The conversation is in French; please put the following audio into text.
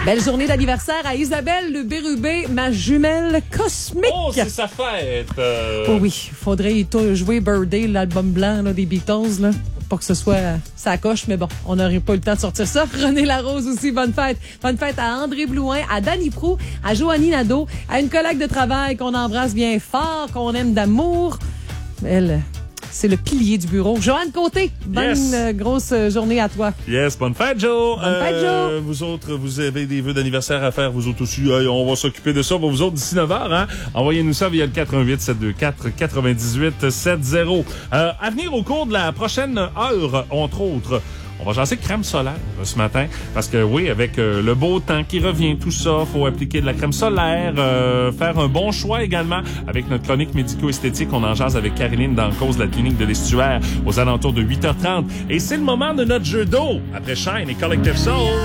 Belle journée d'anniversaire à Isabelle Le Bérubé, ma jumelle cosmique. Oh, c'est sa fête! Oh oui, faudrait jouer Birthday, l'album blanc là, des Beatles, là. Pas que ce soit sa coche, mais bon, on n'aurait pas eu le temps de sortir ça. René Larose aussi, bonne fête. Bonne fête à André Blouin, à Dany Proulx, à Joanie Nadeau, à une collègue de travail qu'on embrasse bien fort, qu'on aime d'amour. Elle, c'est le pilier du bureau. Joanne Côté, bonne grosse journée à toi. Yes, bonne fête, Joe! Bonne fête, Joe! Vous autres, vous avez des vœux d'anniversaire à faire, vous autres aussi. On va s'occuper de ça pour vous autres d'ici 9h. Hein? Envoyez-nous ça via le 418-724-9870. À venir au cours de la prochaine heure, entre autres, on va jaser crème solaire ce matin. Parce que oui, avec le beau temps qui revient, tout ça, faut appliquer de la crème solaire, faire un bon choix également. Avec notre chronique médico-esthétique, on en jase avec Caroline dans cause de la clinique de l'Estuaire aux alentours de 8h30. Et c'est le moment de notre jeu d'eau après Shine et Collective Soul.